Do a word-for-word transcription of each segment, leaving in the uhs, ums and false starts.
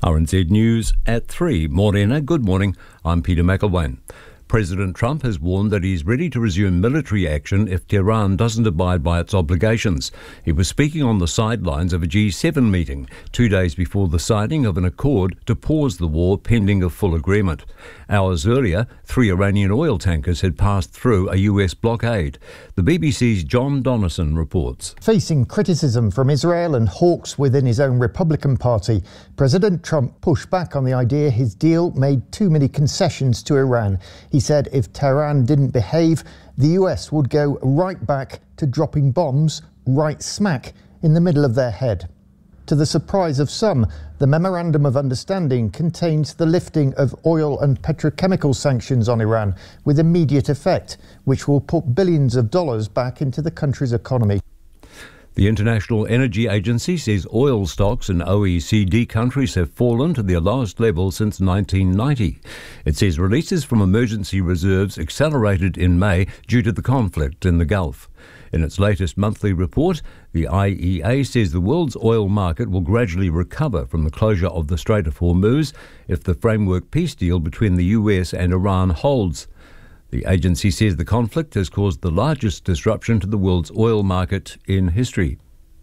R N Z News at three. Morena, good morning. I'm Peter McElwain. President Trump has warned that he's ready to resume military action if Tehran doesn't abide by its obligations. He was speaking on the sidelines of a G seven meeting, two days before the signing of an accord to pause the war pending a full agreement. Hours earlier, three Iranian oil tankers had passed through a U S blockade. The B B C's John Donison reports. Facing criticism from Israel and hawks within his own Republican Party, President Trump pushed back on the idea his deal made too many concessions to Iran. He said if Tehran didn't behave, the U S would go right back to dropping bombs right smack in the middle of their head. To the surprise of some, the Memorandum of Understanding contains the lifting of oil and petrochemical sanctions on Iran with immediate effect, which will put billions of dollars back into the country's economy. The International Energy Agency says oil stocks in O E C D countries have fallen to their lowest level since nineteen ninety. It says releases from emergency reserves accelerated in May due to the conflict in the Gulf. In its latest monthly report, the I E A says the world's oil market will gradually recover from the closure of the Strait of Hormuz if the framework peace deal between the U S and Iran holds. The agency says the conflict has caused the largest disruption to the world's oil market in history.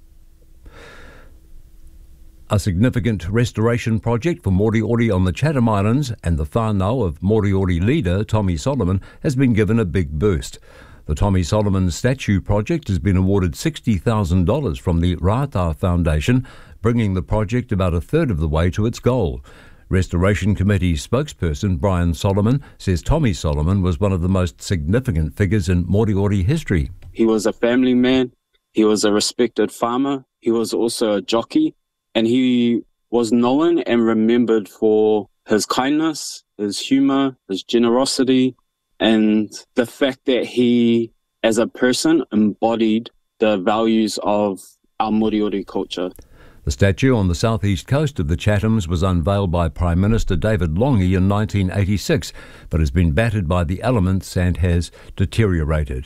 A significant restoration project for Moriori on the Chatham Islands and the whānau of Moriori leader Tommy Solomon has been given a big boost. The Tommy Solomon statue project has been awarded sixty thousand dollars from the Rata Foundation, bringing the project about a third of the way to its goal. Restoration Committee spokesperson Brian Solomon says Tommy Solomon was one of the most significant figures in Moriori history. He was a family man, he was a respected farmer, he was also a jockey, and he was known and remembered for his kindness, his humour, his generosity, and the fact that he, as a person, embodied the values of our Moriori culture. The statue on the southeast coast of the Chathams was unveiled by Prime Minister David Lange in nineteen eighty-six, but has been battered by the elements and has deteriorated.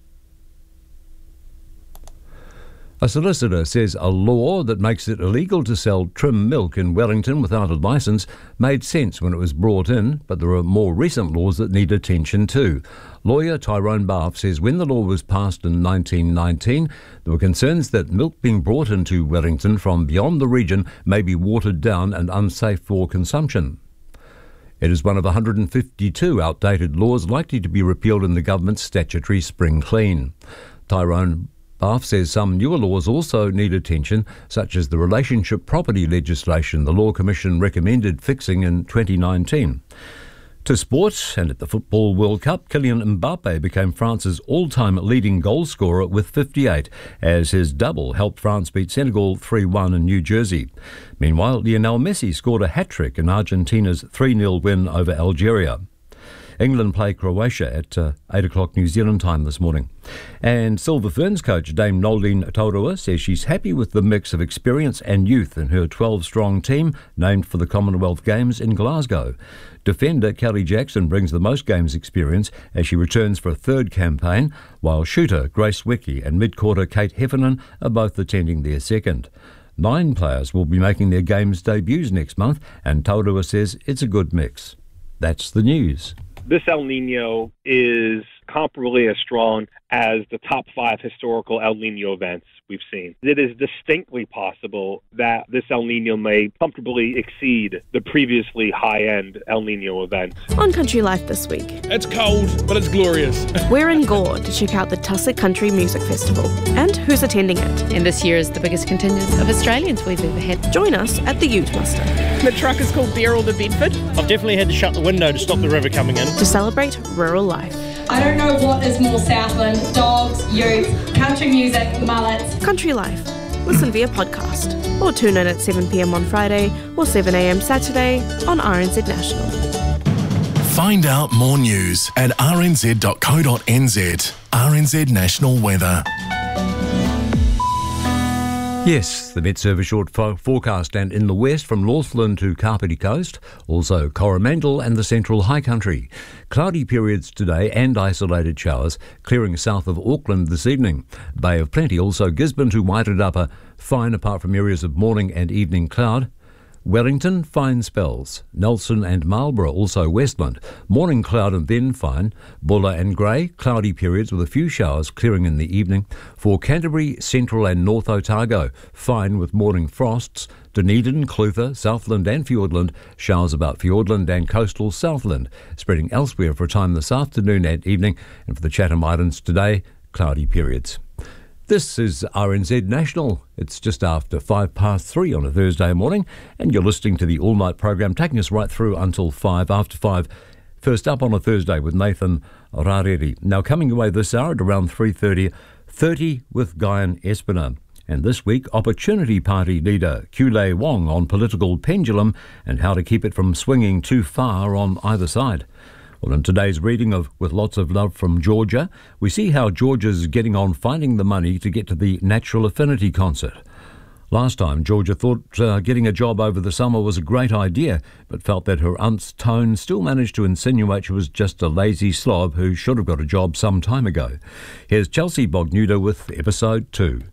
A solicitor says a law that makes it illegal to sell trim milk in Wellington without a licence made sense when it was brought in, but there are more recent laws that need attention too. Lawyer Tyrone Barth says when the law was passed in nineteen nineteen, there were concerns that milk being brought into Wellington from beyond the region may be watered down and unsafe for consumption. It is one of one hundred fifty-two outdated laws likely to be repealed in the government's statutory spring clean. Tyrone Barth says some newer laws also need attention, such as the relationship property legislation the Law Commission recommended fixing in twenty nineteen. To sport, and at the Football World Cup, Kylian Mbappe became France's all-time leading goal scorer with fifty-eight, as his double helped France beat Senegal three one in New Jersey. Meanwhile, Lionel Messi scored a hat-trick in Argentina's three nil win over Algeria. England play Croatia at uh, eight o'clock New Zealand time this morning. And Silver Ferns coach Dame Noeline Taurua says she's happy with the mix of experience and youth in her twelve-strong team named for the Commonwealth Games in Glasgow. Defender Kelly Jackson brings the most games experience as she returns for a third campaign, while shooter Grace Wicky and mid-quarter Kate Heffernan are both attending their second. Nine players will be making their games debuts next month, and Taurua says it's a good mix. That's the news. This El Nino is comparably as strong as the top five historical El Nino events we've seen. It is distinctly possible that this El Nino may comfortably exceed the previously high-end El Nino events. On Country Life this week. It's cold, but it's glorious. We're in Gore to check out the Tussock Country Music Festival and who's attending it. And this year is the biggest contingent of Australians we've ever had. Join us at the Ute Muster. The truck is called Beryl the Bedford. I've definitely had to shut the window to stop the river coming in. To celebrate rural life. I don't know what is more Southland, dogs, utes, country music, mullets. Country Life. Listen via podcast or tune in at seven p.m. on Friday or seven a.m. Saturday on R N Z National. Find out more news at r n z dot co dot n z. R N Z National Weather. Yes, the Met Service short fo- forecast and in the west from Northland to Kapiti Coast, also Coromandel and the Central High Country. Cloudy periods today and isolated showers, clearing south of Auckland this evening. Bay of Plenty, also Gisborne to Waitanapa, fine apart from areas of morning and evening cloud. Wellington, fine spells. Nelson and Marlborough also westland. Morning cloud and then fine. Bulla and Grey, cloudy periods with a few showers clearing in the evening. For Canterbury, Central and North Otago, fine with morning frosts. Dunedin, Clutha, Southland and Fiordland, showers about Fiordland and coastal Southland. Spreading elsewhere for a time this afternoon and evening. And for the Chatham Islands today, cloudy periods. This is R N Z National. It's just after five past three on a Thursday morning, and you're listening to the all-night program, taking us right through until five after five. First up on a Thursday with Nathan Rareri. Now coming away this hour at around three thirty, thirty with Guyan Espiner. And this week, Opportunity Party leader Kulei Wong on political pendulum and how to keep it from swinging too far on either side. Well, in today's reading of With Lots of Love from Georgia, we see how Georgia's getting on finding the money to get to the Natural Affinity concert. Last time, Georgia thought uh, getting a job over the summer was a great idea, but felt that her aunt's tone still managed to insinuate she was just a lazy slob who should have got a job some time ago. Here's Chelsea Bognuda with episode two.